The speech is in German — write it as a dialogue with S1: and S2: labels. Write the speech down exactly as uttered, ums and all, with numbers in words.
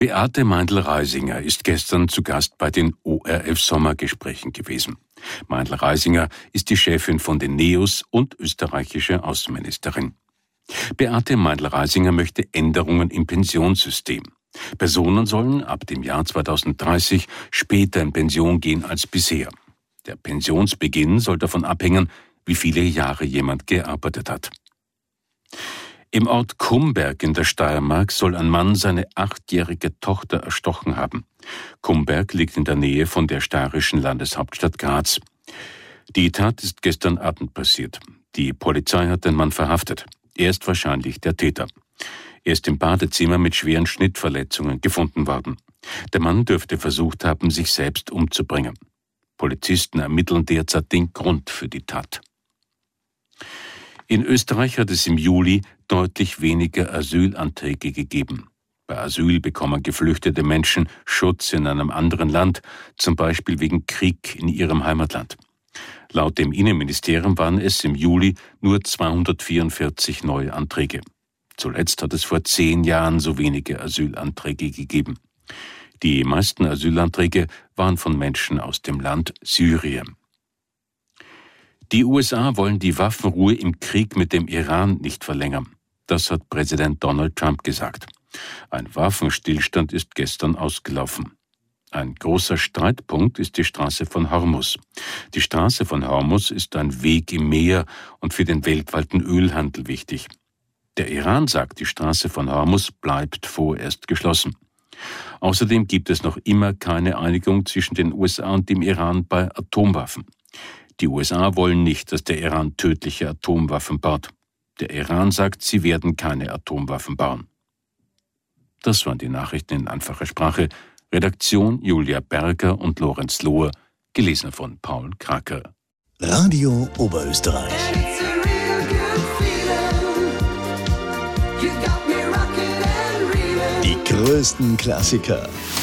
S1: Beate Meindl-Reisinger ist gestern zu Gast bei den O R F-Sommergesprächen gewesen. Meindl-Reisinger ist die Chefin von den NEOS und österreichische Außenministerin. Beate Meindl-Reisinger möchte Änderungen im Pensionssystem. Personen sollen ab dem Jahr zweitausenddreißig später in Pension gehen als bisher. Der Pensionsbeginn soll davon abhängen, wie viele Jahre jemand gearbeitet hat. Im Ort Kumberg in der Steiermark soll ein Mann seine achtjährige Tochter erstochen haben. Kumberg liegt in der Nähe von der steirischen Landeshauptstadt Graz. Die Tat ist gestern Abend passiert. Die Polizei hat den Mann verhaftet. Er ist wahrscheinlich der Täter. Er ist im Badezimmer mit schweren Schnittverletzungen gefunden worden. Der Mann dürfte versucht haben, sich selbst umzubringen. Polizisten ermitteln derzeit den Grund für die Tat. In Österreich hat es im Juli deutlich weniger Asylanträge gegeben. Bei Asyl bekommen geflüchtete Menschen Schutz in einem anderen Land, zum Beispiel wegen Krieg in ihrem Heimatland. Laut dem Innenministerium waren es im Juli nur zweihundertvierundvierzig neue Anträge. Zuletzt hat es vor zehn Jahren so wenige Asylanträge gegeben. Die meisten Asylanträge waren von Menschen aus dem Land Syrien. Die U S A wollen die Waffenruhe im Krieg mit dem Iran nicht verlängern. Das hat Präsident Donald Trump gesagt. Ein Waffenstillstand ist gestern ausgelaufen. Ein großer Streitpunkt ist die Straße von Hormuz. Die Straße von Hormuz ist ein Weg im Meer und für den weltweiten Ölhandel wichtig. Der Iran sagt, die Straße von Hormuz bleibt vorerst geschlossen. Außerdem gibt es noch immer keine Einigung zwischen den U S A und dem Iran bei Atomwaffen. Die U S A wollen nicht, dass der Iran tödliche Atomwaffen baut. Der Iran sagt, sie werden keine Atomwaffen bauen. Das waren die Nachrichten in einfacher Sprache. Redaktion Julia Berger und Lorenz Lohr, gelesen von Paul Kracker.
S2: Radio Oberösterreich. Die größten Klassiker